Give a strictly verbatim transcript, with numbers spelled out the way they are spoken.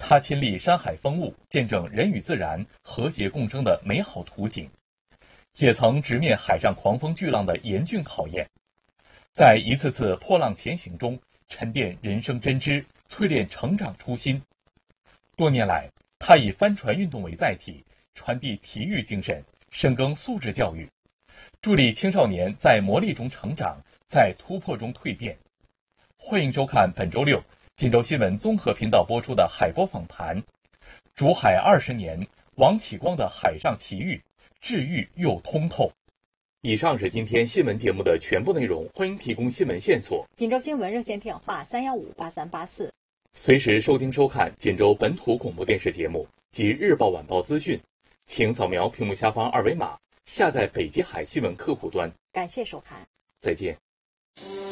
他亲历山海风物，见证人与自然和谐共生的美好图景，也曾直面海上狂风巨浪的严峻考验，在一次次破浪前行中沉淀人生真知，淬炼成长初心。多年来，他以帆船运动为载体，传递体育精神，深耕素质教育，助力青少年在磨砺中成长，在突破中蜕变。欢迎收看本周六锦州新闻综合频道播出的海波访谈，逐海二十年，王启光的海上奇遇，治愈又通透。以上是今天新闻节目的全部内容，欢迎提供新闻线索。 锦州新闻热线电话三幺五八三八四， 随时收听收看锦州本土广播电视节目及日报晚报资讯，请扫描屏幕下方二维码，下载北极海新闻客户端。 感谢收看， 再见。